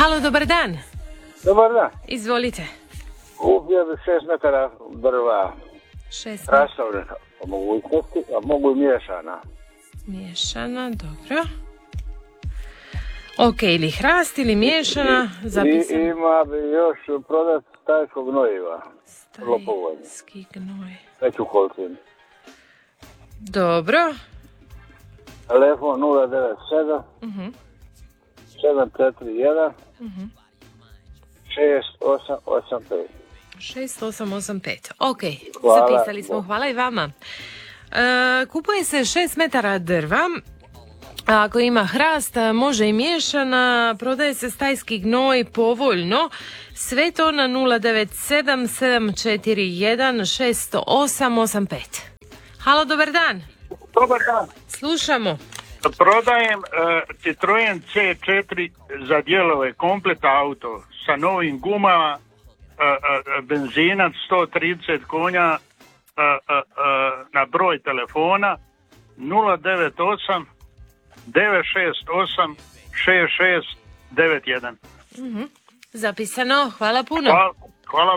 Halo, dobar dan. Dobar dan. Izvolite. Kupio bi 6 metara drva. 6 Rasovne po mogućnosti, a mogu i miješana. miješana, dobro. Ok, ili hrast ili miješana, zapisam. I ima bi još prodat stajskog gnojiva. Vrlo povoljno. Stajski gnoj. Već u kolcini. Dobro. Telefon 097 741 6885. 6885. Ok, Hvala. zapisali smo. Hvala i vama. Kupuje se 6 metara drva. Ako ima hrast, može i miješana. Prodaje se stajski gnoj povoljno. Sve to na 097 741 6885. Halo, dobar dan. Dobar dan. Slušamo. Prodajem Citroen C4 za dijelove, komplet auto sa novim gumama, benzinac 130 konja, na broj telefona 098 968 6691. Zapisano. Hvala puno. Hvala.